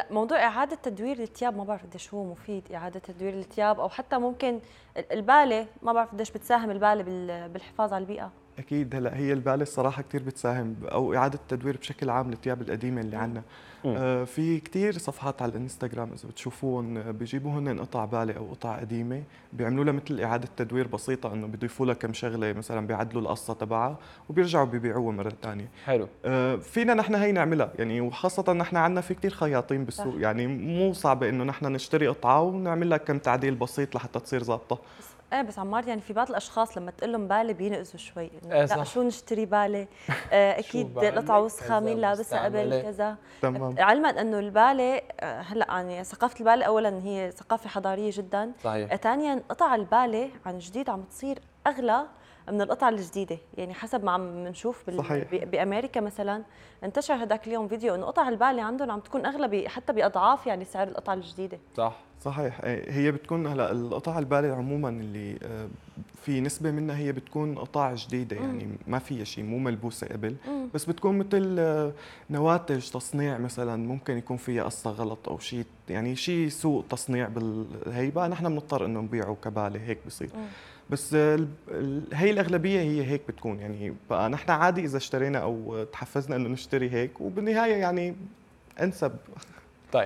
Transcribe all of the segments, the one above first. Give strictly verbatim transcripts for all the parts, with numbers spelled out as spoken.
هلا موضوع اعاده تدوير الثياب ما بعرف قديش هو مفيد، اعاده تدوير الثياب او حتى ممكن الباله، ما بعرف قديش بتساهم الباله بالحفاظ على البيئه. اكيد. هلا هي الباله الصراحه كثير بتساهم، او اعاده التدوير بشكل عام للثياب القديمه اللي عندنا. آه في كثير صفحات على الانستغرام اذا بتشوفوهم بيجيبوا هن قطع باله او قطع قديمه، بيعملوا لها مثل اعاده تدوير بسيطه، انه بيضيفوا لها كم شغله، مثلا بيعدلوا القصه تبعها وبيرجعوا بيبيعوها مره ثانيه. حلو. آه فينا نحن هي نعملها يعني، وخاصه نحن عندنا في كثير خياطين بالسوق، يعني مو صعبه انه نحن نشتري قطعه ونعمل لها كم تعديل بسيط لحتى تصير ظابطه. ايه بس عمار يعني في بعض الاشخاص لما تقول لهم باله بينقذوا شوي، انه إيه لا شو نشتري باله، آه اكيد قطعه وسخه مين لابسها قبل كذا. تمام. علما انه الباله هلا يعني ثقافه الباله اولا هي ثقافه حضاريه جدا. صحيح. ثانيا قطع الباله عن جديد عم تصير اغلى من القطع الجديده، يعني حسب ما عم نشوف بامريكا مثلا انتشر هذاك اليوم فيديو انه قطع الباله عندهم عم تكون اغلى حتى باضعاف يعني سعر القطعه الجديده. صح صحيح. هي بتكون هلا القطع الباله عموما اللي في نسبه منها هي بتكون قطع جديده، يعني ما فيها شيء، مو ملبوسه قبل، بس بتكون مثل نواتج تصنيع، مثلا ممكن يكون فيها قصه غلط او شيء، يعني شيء سوء تصنيع بالهيبه، نحن بنضطر انه نبيعه كباله، هيك بصير. بس هي الاغلبيه هي هيك بتكون، يعني بقى نحن عادي اذا اشترينا او تحفزنا انه نشتري هيك، وبالنهايه يعني انسب. طيب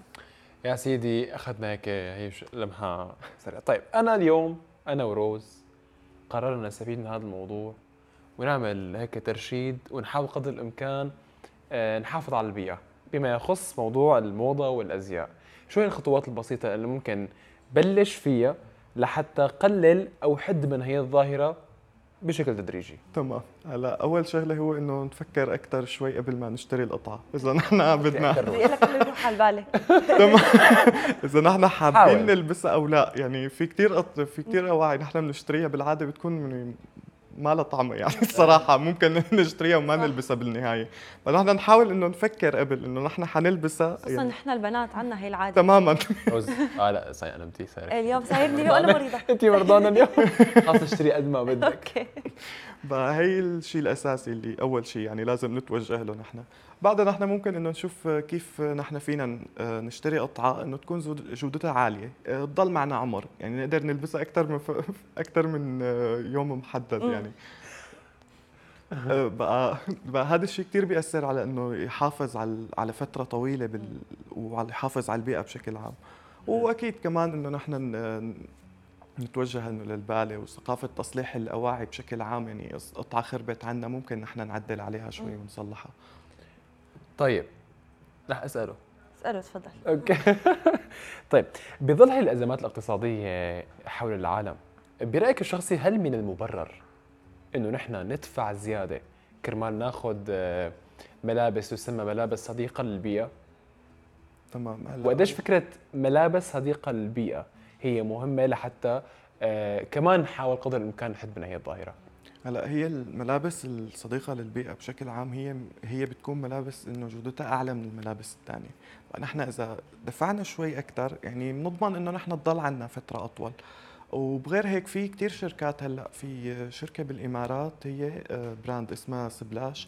يا سيدي اخذنا هيك هي لمحه سريعه. طيب انا اليوم انا وروز قررنا نستفيد من هذا الموضوع ونعمل هيك ترشيد، ونحاول قدر الامكان نحافظ على البيئه بما يخص موضوع الموضه والازياء. شو هي الخطوات البسيطه اللي ممكن بلش فيها لحتى قلل او حد من هي الظاهره بشكل تدريجي؟ تمام. هلا اول شغله هو انه نفكر اكثر شوي قبل ما نشتري القطعه، اذا نحن بدنا بدي لك كله يروح على الباله. تمام. اذا نحن حابين نلبسها او لا، يعني في كثير في كثير اواعي نحن بنشتريها بالعاده بتكون من ما لها طعمه، يعني الصراحه ممكن نشتريها وما نلبسها بالنهايه، فنحن نحاول انه نفكر قبل انه نحن حنلبسها، خصوصا يعني نحن البنات عندنا هي العاده تماما. اه لا صحيح انا متي صاير اليوم سايرني وانا مريضه. انت مرضانه اليوم، خلص اشتري قد ما بدك. اوكي. بقى هي الشيء الاساسي اللي اول شيء يعني لازم نتوجه له نحن. بعدها نحن ممكن انه نشوف كيف نحن فينا نشتري قطعه انه تكون جودتها عاليه، تضل معنا عمر، يعني نقدر نلبسها اكثر من اكثر من يوم محدد يعني. بقى بقى هذا الشيء كثير بيأثر على انه يحافظ على على فتره طويله بال وعلى يحافظ على البيئه بشكل عام. واكيد كمان انه نحن نتوجه انه للباله وثقافه تصليح الاواعي بشكل عام، يعني قطعه خربت عنا ممكن نحن نعدل عليها شوي ونصلحها. طيب رح اساله اساله تفضل. اوكي. طيب بظل هي الازمات الاقتصاديه حول العالم، برايك الشخصي هل من المبرر انه نحن ندفع زياده كرمال ناخذ ملابس تسمى ملابس صديقه للبيئه؟ تمام. وقديش فكره ملابس صديقه للبيئه هي مهمه لحتى آه كمان نحاول قدر الامكان نحد من هي الظاهره؟ هلا هي الملابس الصديقه للبيئه بشكل عام هي هي بتكون ملابس انه جودتها اعلى من الملابس الثانيه، فنحن اذا دفعنا شوي اكثر يعني بنضمن انه نحن تضل عنا فتره اطول. وبغير هيك في كثير شركات، هلا في شركه بالامارات هي براند اسمها سبلاش،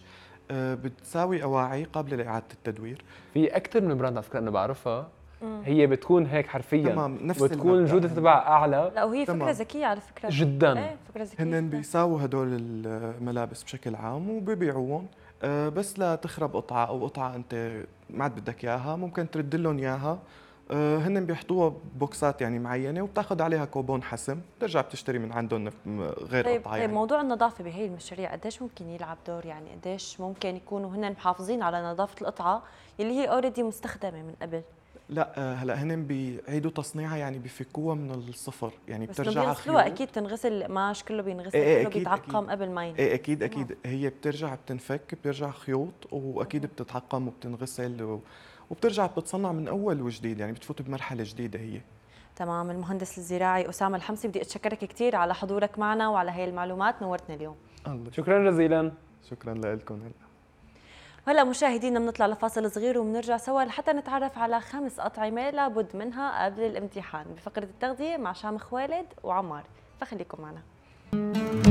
بتساوي اواعي قابله لاعاده التدوير. في اكثر من براند على فكره انا بعرفها، هي بتكون هيك حرفيا تمام نفس بتكون الجوده تبعها اعلى. لا وهي فكره ذكيه على فكره جدا. ايه فكره ذكيه. هن بيساووا هدول الملابس بشكل عام وبيبيعوهم، بس لا تخرب قطعه او قطعه انت ما عاد بدك اياها ممكن ترد لهم اياها، هن بيحطوها بوكسات يعني معينه وبتاخذ عليها كوبون حسم، بترجع بتشتري من عندهم غير طيب قطعه. يعني طيب موضوع النظافه بهي المشاريع قديش ممكن يلعب دور؟ يعني قديش ممكن يكونوا هن محافظين على نظافه القطعه اللي هي اوريدي مستخدمه من قبل؟ لا هلا هن بيعيدوا تصنيعها، يعني بيفكوها من الصفر، يعني بس بترجع بيغسلوها اكيد، تنغسل قماش كله بينغسل، ايه كله بيتعقم قبل ما ينهي. ايه اكيد اكيد آه. هي بترجع بتنفك، بترجع خيوط واكيد بتتعقم وبتنغسل وبترجع بتتصنع من اول وجديد، يعني بتفوت بمرحله جديده هي. تمام. المهندس الزراعي أسامة الحمصي بدي اتشكرك كثير على حضورك معنا وعلى هي المعلومات، نورتنا اليوم. الله شكرا جزيلا. شكرا لكم. هلا مشاهدينا بنطلع لفاصل صغير وبنرجع سوا لحتى نتعرف على خمس أطعمة لابد منها قبل الامتحان بفقرة التغذية مع شام خوالد وعمار، فخليكم معنا.